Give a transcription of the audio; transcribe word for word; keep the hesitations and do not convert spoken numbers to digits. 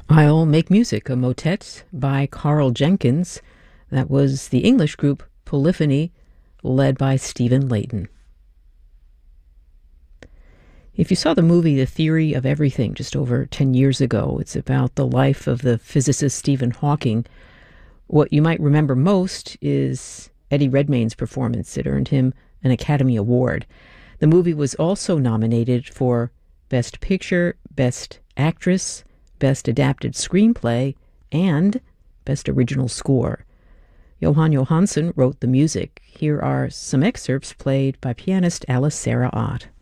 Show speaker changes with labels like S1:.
S1: I'll Make Music, a motet by Carl Jenkins. That was the English group Polyphony, led by Stephen Layton. If you saw the movie The Theory of Everything just over ten years ago, it's about the life of the physicist Stephen Hawking. What you might remember most is Eddie Redmayne's performance. It earned him an Academy Award. The movie was also nominated for Best Picture, Best Actress, Best Adapted Screenplay, and Best Original Score. Johan Johansson wrote the music. Here are some excerpts played by pianist Alice Sarah Ott.